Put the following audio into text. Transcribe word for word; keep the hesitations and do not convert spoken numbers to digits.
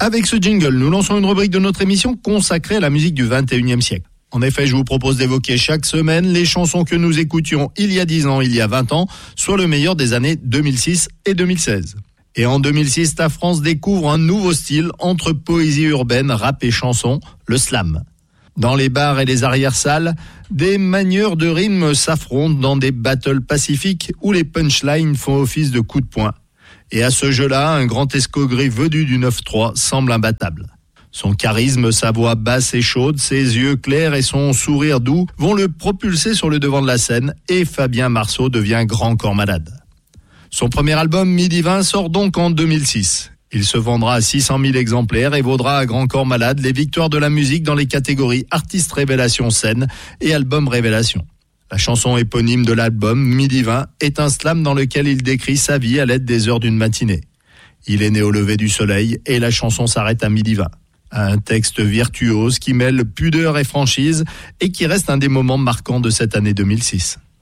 Avec ce jingle, nous lançons une rubrique de notre émission consacrée à la musique du vingt et unième siècle. En effet, je vous propose d'évoquer chaque semaine les chansons que nous écoutions il y a dix ans, il y a vingt ans, soit le meilleur des années deux mille six et deux mille seize. Et en deux mille six, la France découvre un nouveau style entre poésie urbaine, rap et chanson, le slam. Dans les bars et les arrière-salles, des manieurs de rimes s'affrontent dans des battles pacifiques où les punchlines font office de coups de poing. Et à ce jeu-là, un grand escogré venu du neuf trois semble imbattable. Son charisme, sa voix basse et chaude, ses yeux clairs et son sourire doux vont le propulser sur le devant de la scène et Fabien Marceau devient grand corps malade. Son premier album, Midi vingt, sort donc en deux mille six. Il se vendra à six cent mille exemplaires et vaudra à Grand Corps Malade les victoires de la musique dans les catégories Artiste Révélation Scène et Album Révélation. La chanson éponyme de l'album, Midi vingt, est un slam dans lequel il décrit sa vie à l'aide des heures d'une matinée. Il est né au lever du soleil et la chanson s'arrête à midi vingt. Un texte virtuose qui mêle pudeur et franchise et qui reste un des moments marquants de cette année deux mille six.